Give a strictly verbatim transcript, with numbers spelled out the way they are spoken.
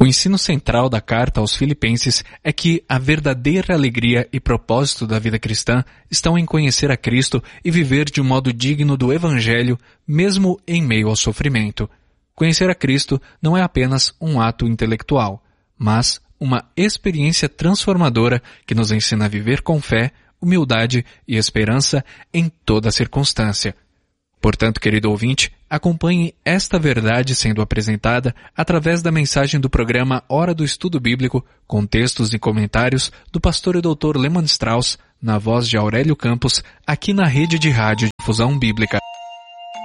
O ensino central da carta aos Filipenses é que a verdadeira alegria e propósito da vida cristã estão em conhecer a Cristo e viver de um modo digno do Evangelho, mesmo em meio ao sofrimento. Conhecer a Cristo não é apenas um ato intelectual, mas uma experiência transformadora que nos ensina a viver com fé, humildade e esperança em toda circunstância. Portanto, querido ouvinte, acompanhe esta verdade sendo apresentada através da mensagem do programa Hora do Estudo Bíblico, com textos e comentários do pastor e doutor Lehmann Strauss, na voz de Aurélio Campos, aqui na Rede de Rádio Difusão Bíblica.